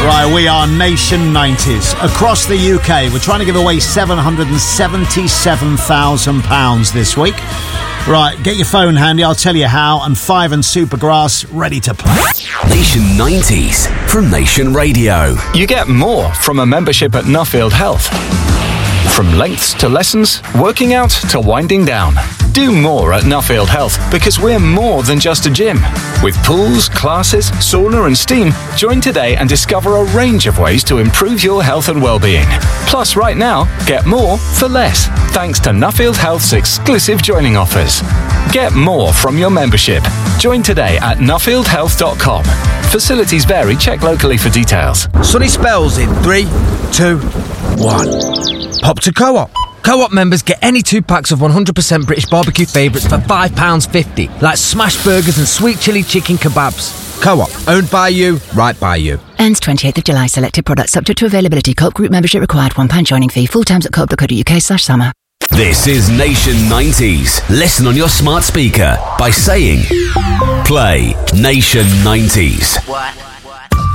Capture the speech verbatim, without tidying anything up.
Right, we are Nation nineties. Across the U K, we're trying to give away seven hundred seventy-seven thousand pounds this week. Right, get your phone handy, I'll tell you how, and Five and Supergrass ready to play. Nation nineties from Nation Radio. You get more from a membership at Nuffield Health. From lengths to lessons, working out to winding down. Do more at Nuffield Health because we're more than just a gym. With pools, classes, sauna and steam, join today and discover a range of ways to improve your health and well-being. Plus, right now, get more for less, thanks to Nuffield Health's exclusive joining offers. Get more from your membership. Join today at nuffield health dot com. Facilities vary. Check locally for details. Sunny spells in three, two, one. Pop to Co-op. Co-op members get any two packs of one hundred percent British barbecue favourites for five pounds fifty, like smash burgers and sweet chilli chicken kebabs. Co-op, owned by you, right by you. Ends twenty-eighth of July. Selected products subject to availability. Co-op group membership required. one pound joining fee. Full terms at co-op dot co dot uk slash summer. This is Nation nineties. Listen on your smart speaker by saying, play Nation nineties. What?